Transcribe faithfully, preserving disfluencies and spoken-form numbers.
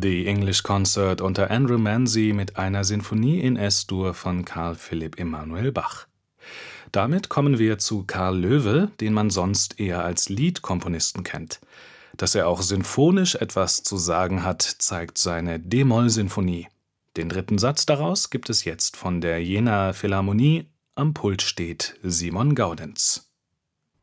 The English Concert unter Andrew Manze mit einer Sinfonie in Es-Dur von Carl Philipp Emanuel Bach. Damit kommen wir zu Carl Loewe, den man sonst eher als Liedkomponisten kennt. Dass er auch sinfonisch etwas zu sagen hat, zeigt seine d-Moll-Sinfonie. Den dritten Satz daraus gibt es jetzt von der Jenaer Philharmonie. Am Pult steht Simon Gaudenz.